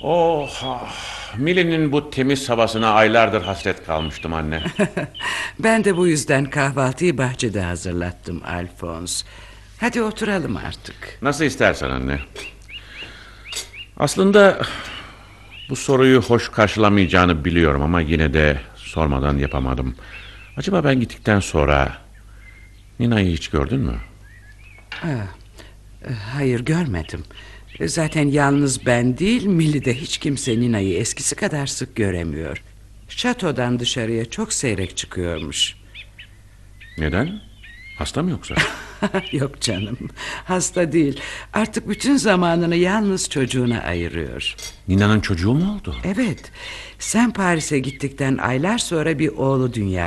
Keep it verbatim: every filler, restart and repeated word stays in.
Oh, ah, Millie'nin bu temiz havasına aylardır hasret kalmıştım anne. Ben de bu yüzden kahvaltıyı bahçede hazırlattım Alphonse. Hadi oturalım artık. Nasıl istersen anne. Aslında bu soruyu hoş karşılamayacağını biliyorum ama yine de sormadan yapamadım. Acaba ben gittikten sonra Nina'yı hiç gördün mü? Hayır, görmedim. Zaten yalnız ben değil, Millie de hiç kimse Nina'yı eskisi kadar sık göremiyor. Şatodan dışarıya çok seyrek çıkıyormuş. Neden? Hasta mı yoksa? Yok canım, hasta değil. Artık bütün zamanını yalnız çocuğuna ayırıyor. Nina'nın çocuğu mu oldu? Evet, sen Paris'e gittikten aylar sonra bir oğlu dünyaya